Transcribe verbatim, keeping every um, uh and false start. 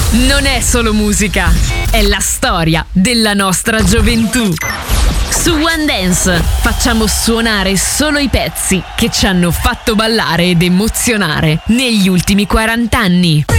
non è solo musica, è la storia della nostra gioventù. Su One Dance facciamo suonare solo i pezzi che ci hanno fatto ballare ed emozionare negli ultimi quaranta anni.